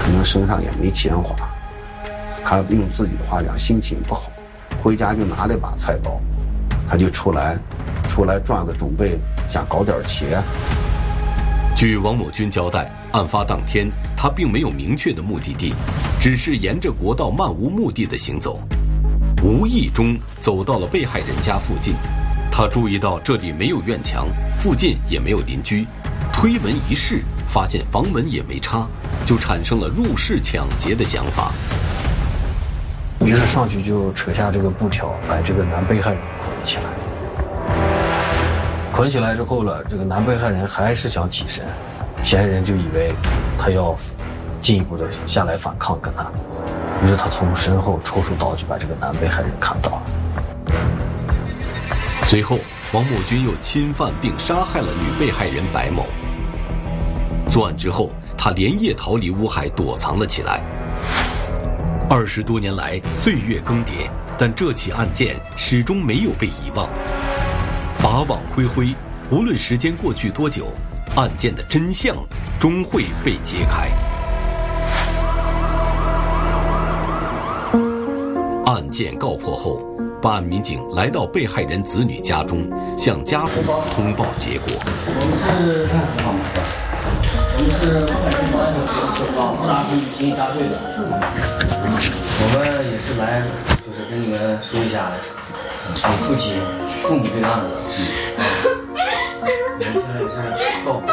可能身上也没钱花，他用自己的话讲，心情不好，回家就拿了把菜刀，他就出来转着，准备想搞点钱。 据王某军交代，案发当天他并没有明确的目的地，只是沿着国道漫无目的的行走，无意中走到了被害人家附近。他注意到这里没有院墙，附近也没有邻居，推门一试，发现房门也没插，就产生了入室抢劫的想法。 于是上去就扯下这个布条，把这个男被害人捆起来。捆起来之后了，这个男被害人还是想起身，嫌疑人就以为他要进一步的下来反抗跟他，于是他从身后抽出刀就把这个男被害人砍倒了。 随后，王某军又侵犯并杀害了女被害人白某。作案之后，他连夜逃离乌海躲藏了起来。20多年来，岁月更迭，但这起案件始终没有被遗忘。法网恢恢，无论时间过去多久，案件的真相终会被揭开。案件告破后，办案民警来到被害人子女家中，向家属通报结果。 我们是布达芬旅行大队的，我们也是来，就是跟你们说一下你父母这个案子。我们现在也是告诉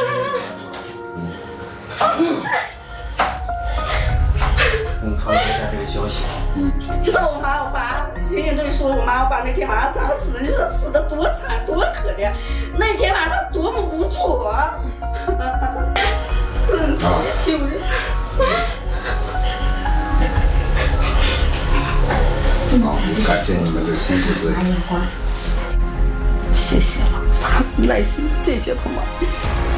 我们传播一下这个消息。 知道我妈我爸，人人都说我妈我爸那天晚上咋死的？你说死的多惨多可怜，那天晚上多么无助啊！听不见。 感谢你们的辛苦对。 谢谢了，发自内心谢谢他们。